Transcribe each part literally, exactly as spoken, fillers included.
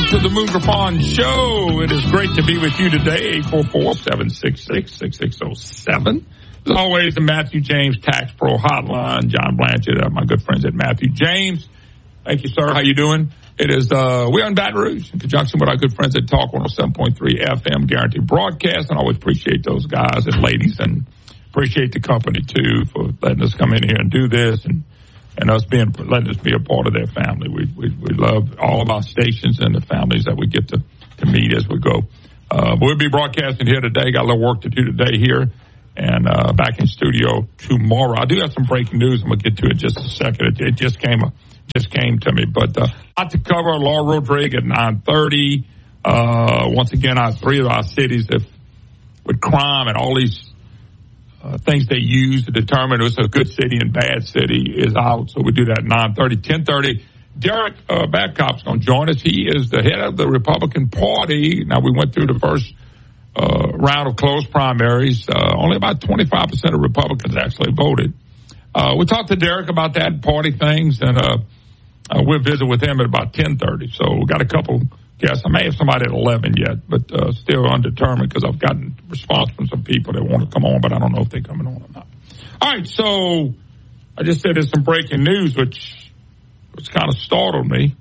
to the Moon Griffon Show. It is great to be with you today. eight four four, seven six six, six six zero seven. As always, the Matthew James Tax Pro Hotline. John Blanchard, uh, my good friends at Matthew James. Thank you, sir. How you doing? It is, uh, we're in Baton Rouge in conjunction with our good friends at Talk one oh seven point three F M Guaranteed Broadcast. And I always appreciate those guys and ladies and appreciate the company, too, for letting us come in here and do this and and us being letting us be a part of their family. We we, we love all of our stations and the families that we get to, to meet as we go. Uh, but we'll be broadcasting here today. Got a little work to do today here. And uh, back in studio tomorrow. I do have some breaking news. I'm going to get to it in just a second. It, it just came just came to me. But uh, a lot to cover. Laura Rodriguez at nine thirty. Uh, once again, our three of our cities have, with crime and all these uh, things they use to determine what's a good city and bad city is out. So we do that at nine thirty. ten thirty, Derek uh, Babcock's going to join us. He is the head of the Republican Party. Now, we went through the first Uh, round of closed primaries. Uh, only about twenty-five percent of Republicans actually voted. Uh, we talked to Derek about that party things, and uh, uh, we'll visit with him at about ten thirty. So we got a couple guests. I may have somebody at eleven yet, but uh, still undetermined because I've gotten response from some people that want to come on, but I don't know if they're coming on or not. All right, so I just said there's some breaking news, which, which kind of startled me.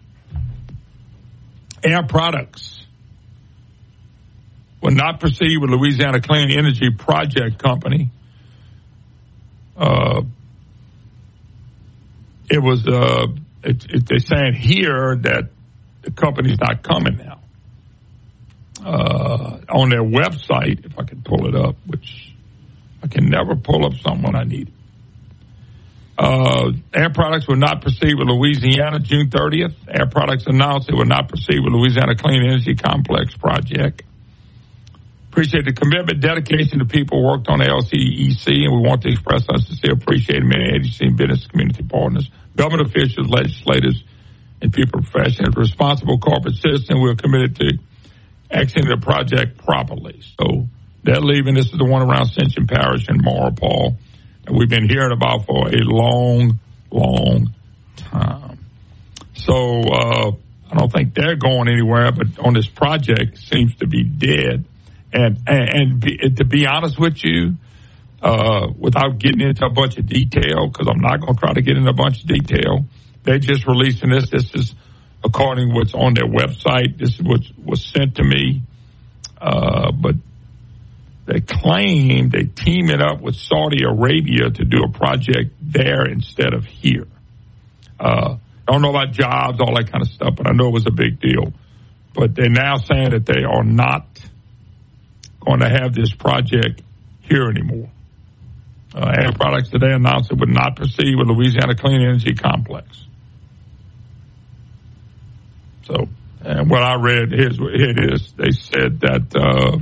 Air Products will not proceed with Louisiana Clean Energy Project Company. Uh, it was, uh, it, it, they're saying here that the company's not coming now. Uh, on their website, if I can pull it up, which I can never pull up someone I need. Uh, Air Products will not proceed with Louisiana June thirtieth. Air Products announced it will not proceed with Louisiana Clean Energy Complex Project. Appreciate the commitment, dedication to people who worked on the L C E C, and we want to express our sincere appreciation to many agency and business community partners, government officials, legislators, and people professionals. Responsible corporate citizens, we are committed to executing the project properly. So they're leaving. This is the one around Ascension Parish in Maurepas that we've been hearing about for a long, long time. So uh, I don't think they're going anywhere, but on this project, it seems to be dead. And, and, and be, to be honest with you, uh, without getting into a bunch of detail, because I'm not going to try to get into a bunch of detail, they're just releasing this. This is according to what's on their website. This is what was sent to me. Uh, but they claim they team it up with Saudi Arabia to do a project there instead of here. Uh, I don't know about jobs, all that kind of stuff, but I know it was a big deal. But they're now saying that they are not going to have this project here anymore. Uh, Air Products today announced it would not proceed with Louisiana Clean Energy Complex. So, and what I read, here's what it is. They said that uh,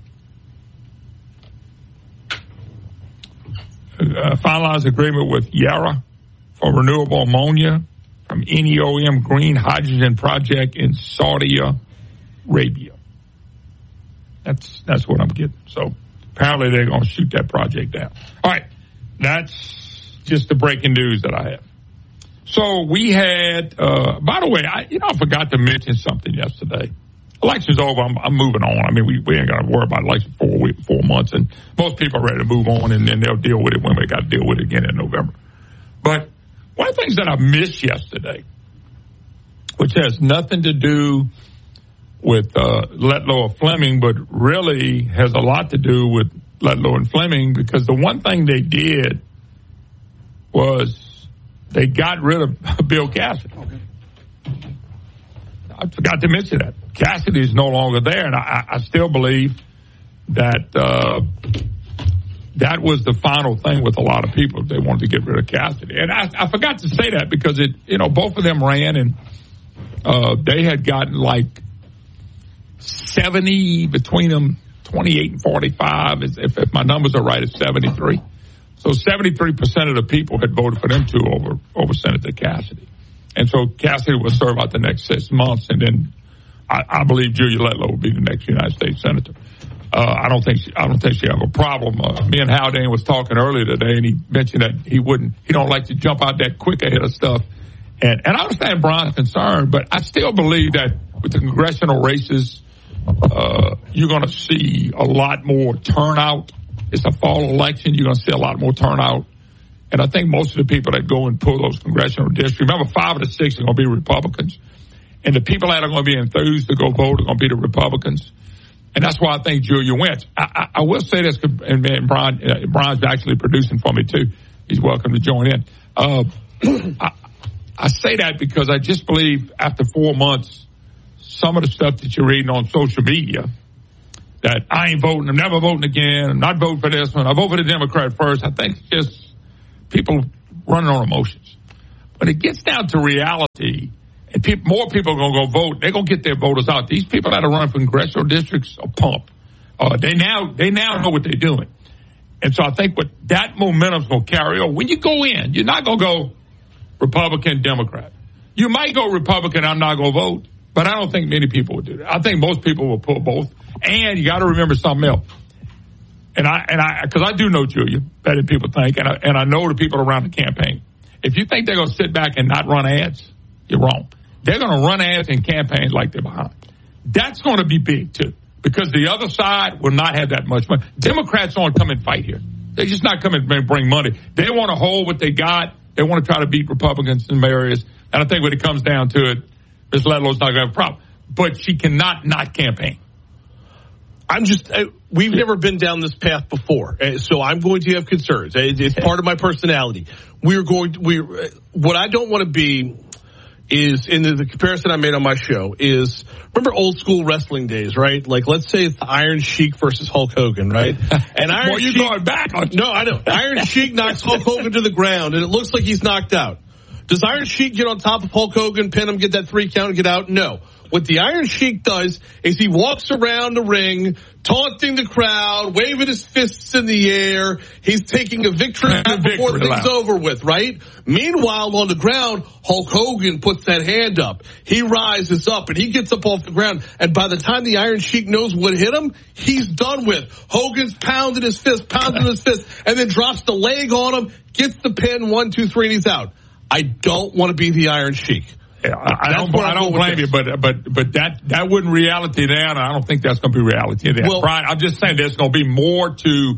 uh, finalized agreement with Yara for renewable ammonia from N E O M Green Hydrogen Project in Saudi Arabia. That's that's what I'm getting. So apparently they're going to shoot that project down. All right. That's just the breaking news that I have. So we had, uh, by the way, I, you know, I forgot to mention something yesterday. Election's over. I'm, I'm moving on. I mean, we, we ain't got to worry about election for four, four months. And most people are ready to move on, and then they'll deal with it when they got to deal with it again in November. But one of the things that I missed yesterday, which has nothing to do with uh, Letlow or Fleming, but really has a lot to do with Letlow and Fleming, because the one thing they did was they got rid of Bill Cassidy. Okay. I forgot to mention that. Cassidy is no longer there, and I, I still believe that uh, that was the final thing with a lot of people. They wanted to get rid of Cassidy. And I, I forgot to say that because, it, you know, both of them ran, and uh, they had gotten like seventy between them, twenty-eight and forty-five. If, if my numbers are right, it's seventy-three. So seventy-three percent of the people had voted for them two over, over Senator Cassidy. And so Cassidy will serve out the next six months, and then I, I believe Julia Letlow will be the next United States Senator. Uh, I don't think she, I don't think she have a problem. Uh, me and Haldane was talking earlier today, and he mentioned that he wouldn't, he don't like to jump out that quick ahead of stuff. And, and I understand Brian's concern, but I still believe that with the congressional races, uh, you're going to see a lot more turnout. It's a fall election. You're going to see a lot more turnout. And I think most of the people that go and pull those congressional districts, remember, five of the six are going to be Republicans. And the people that are going to be enthused to go vote are going to be the Republicans. And that's why I think Julia wins. I, I, I will say this, and, and Brian, uh, Brian's actually producing for me, too. He's welcome to join in. Uh, I, I say that because I just believe after four months, some of the stuff that you're reading on social media, that I ain't voting, I'm never voting again, I'm not voting for this one, I vote for the Democrat first, I think it's just people running on emotions. When it gets down to reality, and people, more people are going to go vote, they're going to get their voters out. These people that are running for congressional districts are pumped. Uh, they now they now know what they're doing. And so I think what that momentum's going to carry on. When you go in, you're not going to go Republican, Democrat. You might go Republican, I'm not going to vote, but I don't think many people will do that. I think most people will pull both. And you got to remember something else. And I, and I, cause I do know Julia better than people think, and I, and I know the people around the campaign. If you think they're going to sit back and not run ads, you're wrong. They're going to run ads in campaigns like they're behind. That's going to be big too, because the other side will not have that much money. Democrats don't come and fight here. They're just not coming and bring money. They want to hold what they got. They want to try to beat Republicans in areas. And I think when it comes down to it, Miz Ledlow's not going to have a problem. But she cannot not campaign. I'm just, I, we've never been down this path before, uh, so I'm going to have concerns. It, it's part of my personality. We're going to, we, uh, what I don't want to be is, in the, the comparison I made on my show, is, remember old school wrestling days, right? Like, let's say it's the Iron Sheik versus Hulk Hogan, right? And Iron well, you're Sheik, going back on No, I know. Iron Sheik knocks Hulk Hogan to the ground, and it looks like he's knocked out. Does Iron Sheik get on top of Hulk Hogan, pin him, get that three count, and get out? No. What the Iron Sheik does is he walks around the ring, taunting the crowd, waving his fists in the air. He's taking a victory lap before things over with, right? Meanwhile, on the ground, Hulk Hogan puts that hand up. He rises up, and he gets up off the ground. And by the time the Iron Sheik knows what hit him, he's done with. Hogan's pounding his fist, pounding his fist, and then drops the leg on him, gets the pin, one, two, three, and he's out. I don't want to be the Iron Sheik. Yeah, I, I don't. I don't blame you, but but but that that wasn't reality then. And I don't think that's going to be reality then. Well, Brian, I'm just saying there's going to be more to,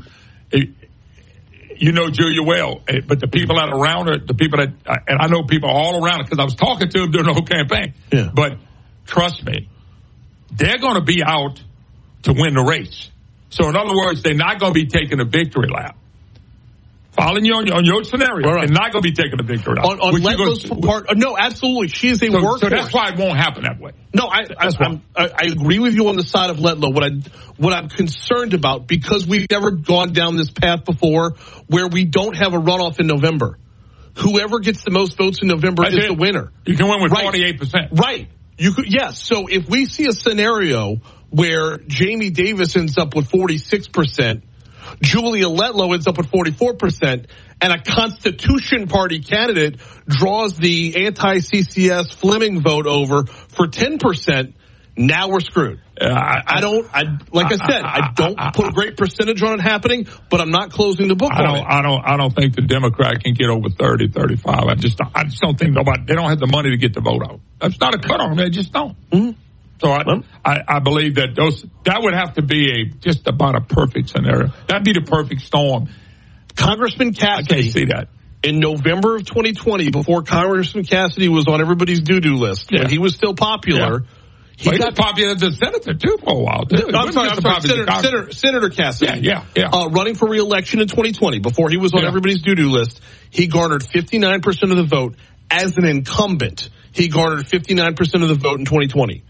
you know, Julia well, but the people that are around her, the people that, and I know people all around her because I was talking to them during the whole campaign. Yeah. But trust me, they're going to be out to win the race. So in other words, they're not going to be taking a victory lap. Following you on your, on your scenario, right. They're not going to be taking a victory lap. On, on Ledlow's part, no, absolutely. She is a so, workhorse. So that's why it won't happen that way. No, I, I, I'm, I, I agree with you on the side of Ledlow. What I, what I'm concerned about, because we've never gone down this path before, where we don't have a runoff in November. Whoever gets the most votes in November that's is it. the winner. You can win with right. forty-eight percent. Right. You could, yes. So if we see a scenario where Jamie Davis ends up with forty-six percent, Julia Letlow ends up with forty-four percent, and a Constitution Party candidate draws the anti-C C S Fleming vote over for ten percent, now we're screwed. Uh, I, I don't, I like I said, I, I don't I, I, put a great percentage on it happening, but I'm not closing the book I on don't, it. I don't, I don't think the Democrat can get over thirty, thirty-five. I just, I just don't think nobody, they don't have the money to get the vote out. That's not a cutoff. They just don't. Mm-hmm. So I, I, I believe that those, that would have to be a, just about a perfect scenario. That'd be the perfect storm. Congressman Cassidy. I can't see that. In November of twenty twenty, before Congressman Cassidy was on everybody's doo-doo list, yeah. when he was still popular, yeah. He well, got popular as a senator too for a while. Too. No, I'm sorry, I'm sorry Senator, Senator, Senator Cassidy. Yeah, yeah, yeah. Uh, running for re-election in twenty twenty, before he was on yeah. everybody's doo-doo list, he garnered fifty-nine percent of the vote as an incumbent. He garnered fifty-nine percent of the vote in twenty twenty.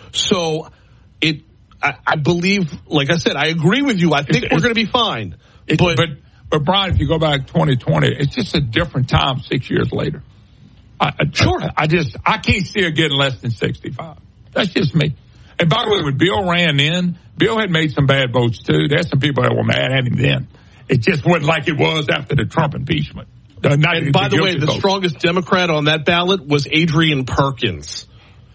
So it, I, I believe, like I said, I agree with you. I think it's, we're going to be fine. It, but, but, but Brian, if you go back twenty twenty, it's just a different time six years later. I, I, sure. I, I just, I can't see her getting less than sixty-five. That's just me. And by the way, when Bill ran in, Bill had made some bad votes too. There's some people that were mad at him then. It just wasn't like it was after the Trump impeachment. The, and by the, the way, the vote. strongest Democrat on that ballot was Adrian Perkins.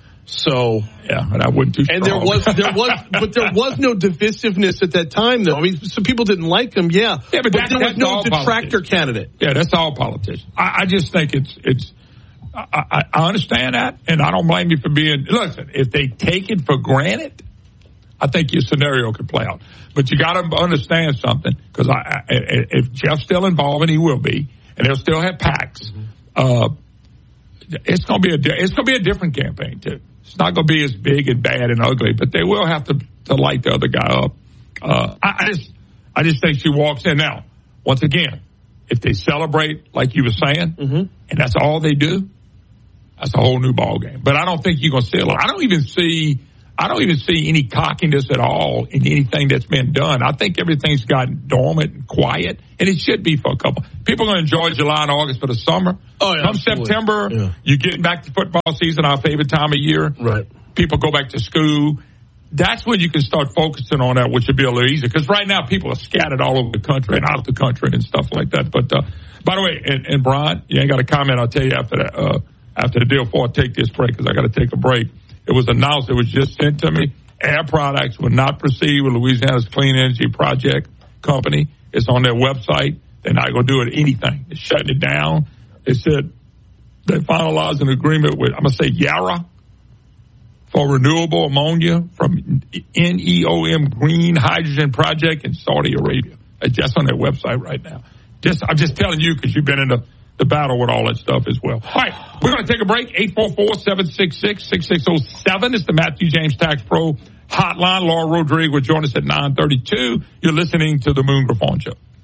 So yeah, and I wouldn't too strong. And there was there was but there was no divisiveness at that time though. I mean, some people didn't like him, yeah. Yeah, but, but that, there was no detractor politicians. candidate. Yeah, that's all politicians. I, I just think it's it's I, I, I understand that, and I don't blame you for being. Listen, if they take it for granted, I think your scenario could play out. But you got to understand something, because I, I, if Jeff's still involved, and he will be, and they'll still have PACs, mm-hmm. uh, it's going to be a it's going to be a different campaign too. It's not going to be as big and bad and ugly, but they will have to, to light the other guy up. Uh, I, I just I just think she walks in now. Once again, if they celebrate like you were saying, mm-hmm. and that's all they do, that's a whole new ball game. But I don't think you're going to see it. I don't even see. I don't even see any cockiness at all in anything that's been done. I think everything's gotten dormant and quiet, and it should be for a couple. People are going to enjoy July and August for the summer. Oh, yeah, Come absolutely. September, yeah. You're getting back to football season, our favorite time of year. Right. People go back to school. That's when you can start focusing on that, which would be a little easier. Because right now, people are scattered all over the country and out of the country and stuff like that. But, uh, by the way, and, and Brian, you ain't got a comment. I'll tell you after that, uh, after the deal before I take this break, because I got to take a break. It was announced, it was just sent to me. Air Products will not proceed with Louisiana's Clean Energy Project Company. It's on their website. They're not going to do it anything. They're shutting it down. They said they finalized an agreement with, I'm going to say Yara, for renewable ammonia from N E O M Green Hydrogen Project in Saudi Arabia. It's just on their website right now. Just, I'm just telling you because you've been in the, the battle with all that stuff as well. All right, we're going to take a break. eight four four, seven six six, six six zero seven is the Matthew James Tax Pro hotline. Laura Rodriguez will join us at nine thirty-two. You're listening to the Moon Griffon Show.